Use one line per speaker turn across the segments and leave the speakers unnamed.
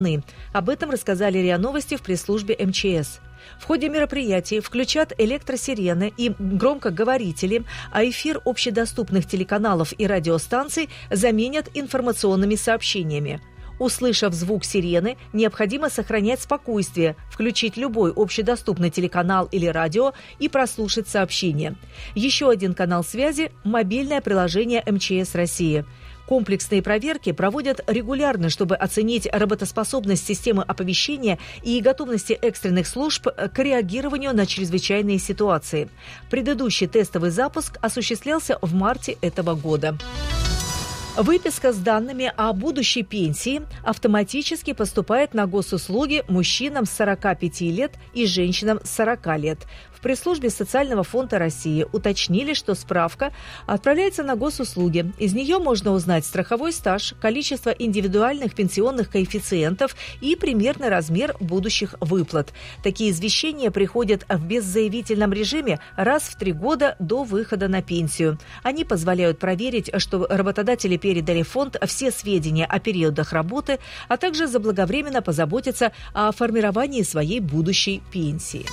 Об этом рассказали РИА Новости в пресс-службе МЧС. В ходе мероприятия включат электросирены и громкоговорители, а эфир общедоступных телеканалов и радиостанций заменят информационными сообщениями. Услышав звук сирены, необходимо сохранять спокойствие, включить любой общедоступный телеканал или радио и прослушать сообщение. Еще один канал связи – мобильное приложение МЧС России. Комплексные проверки проводят регулярно, чтобы оценить работоспособность системы оповещения и готовности экстренных служб к реагированию на чрезвычайные ситуации. Предыдущий тестовый запуск осуществлялся в марте этого года. Выписка с данными о будущей пенсии автоматически поступает на госуслуги мужчинам с 45 лет и женщинам с 40 лет. В пресс-службе Социального фонда России уточнили, что справка отправляется на госуслуги. Из нее можно узнать страховой стаж, количество индивидуальных пенсионных коэффициентов и примерный размер будущих выплат. Такие извещения приходят в беззаявительном режиме раз в 3 года до выхода на пенсию. Они позволяют проверить, что работодатели передали в фонд все сведения о периодах работы, а также заблаговременно позаботиться о формировании своей будущей пенсии.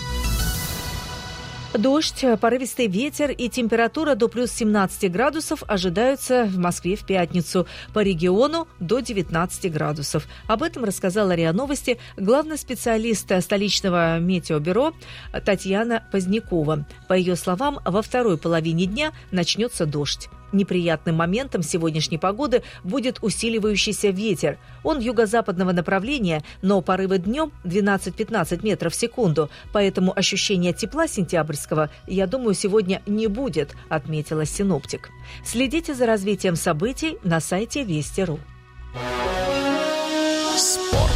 Дождь, порывистый ветер и температура до плюс 17 градусов ожидаются в Москве в пятницу. По региону до 19 градусов. Об этом рассказала РИА Новости главный специалист столичного метеобюро Татьяна Позднякова. По ее словам, во второй половине дня начнется дождь. Неприятным моментом сегодняшней погоды будет усиливающийся ветер. Он юго-западного направления, но порывы днем 12-15 метров в секунду. Поэтому ощущения тепла сентябрьского, я думаю, сегодня не будет, отметила синоптик. Следите за развитием событий на сайте Вести.ру.
Спорт.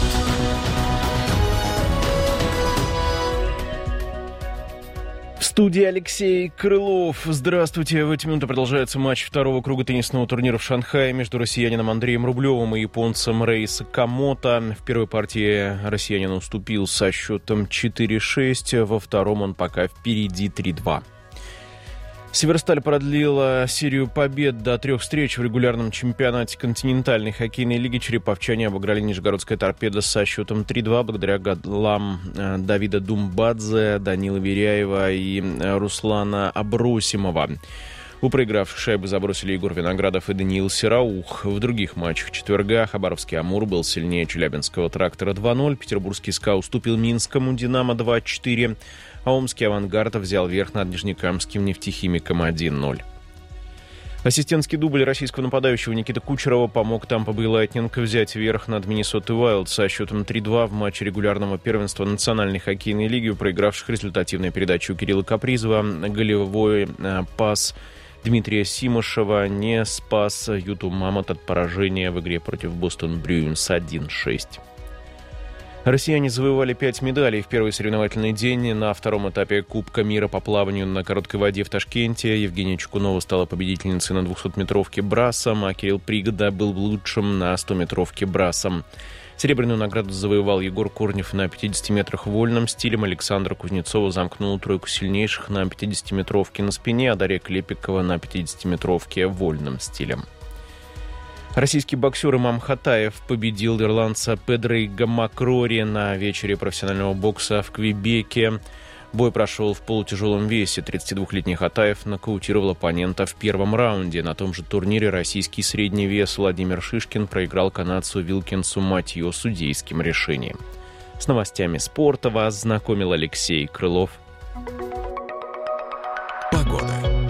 В студии Алексей Крылов. Здравствуйте. В эти минуты продолжается матч второго круга теннисного турнира в Шанхае между россиянином Андреем Рублевым и японцем Рэй Сакамото. В первой партии россиянин уступил со счетом 4-6. Во втором он пока впереди 3-2. Северсталь продлила серию побед до 3 встреч в регулярном чемпионате континентальной хоккейной лиги. Череповчане обыграли Нижегородское «Торпедо» со счетом 3-2 благодаря голам Давида Думбадзе, Данила Веряева и Руслана Абросимова. У проигравших шайбы забросили Егор Виноградов и Даниил Сераух. В других матчах четверга Хабаровский «Амур» был сильнее Челябинского «Трактора» 2-0, Петербургский «СКА» уступил Минскому «Динамо» 2-4, а Омский «Авангард» взял верх над Нижнекамским «Нефтехимиком» 1-0. Ассистентский дубль российского нападающего Никиты Кучерова помог Тампа Бэй Лайтнинг взять верх над Миннесотой Уайлд со счетом 3-2 в матче регулярного первенства Национальной хоккейной лиги, у проигравших результативной передачей у Кирилла Капризова. Голевой пас Дмитрия Симошева не спас Юту Мамот от поражения в игре против Бостон Брюинс 1-6. Россияне завоевали 5 медалей в первый соревновательный день на втором этапе Кубка мира по плаванию на короткой воде в Ташкенте. Евгения Чекунова стала победительницей на 200-метровке брасом, а Кирилл Пригода был лучшим на 100-метровке брасом. Серебряную награду завоевал Егор Корнев на 50 метрах вольным стилем. Александра Кузнецова замкнула тройку сильнейших на 50-метровке на спине, а Дарья Клепикова на 50-метровке вольным стилем. Российский боксер Имам Хатаев победил ирландца Педриго Макрори на вечере профессионального бокса в Квебеке. Бой прошел в полутяжелом весе. 32-летний Хатаев нокаутировал оппонента в первом раунде. На том же турнире российский средний вес Владимир Шишкин проиграл канадцу Вилкинсу Матьё судейским решением. С новостями спорта вас знакомил Алексей Крылов.
Погода.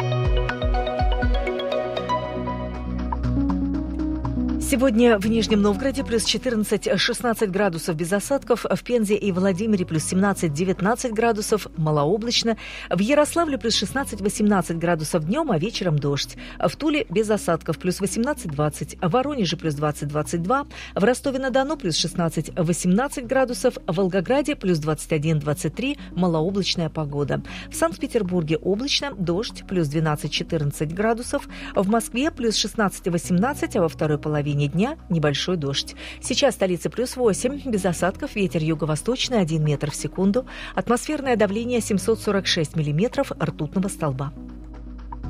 Сегодня в Нижнем Новгороде плюс 14-16 градусов без осадков, в Пензе и Владимире плюс 17-19 градусов, малооблачно, в Ярославле плюс 16-18 градусов днем, а вечером дождь, в Туле без осадков плюс 18-20, в Воронеже плюс 20-22, в Ростове-на-Дону плюс 16-18 градусов, в Волгограде плюс 21-23, малооблачная погода. В Санкт-Петербурге облачно, дождь, плюс 12-14 градусов, в Москве плюс 16-18, а во второй половине дня небольшой дождь. Сейчас в столице плюс 8, без осадков, ветер юго-восточный 1 метр в секунду, атмосферное давление 746 миллиметров ртутного столба.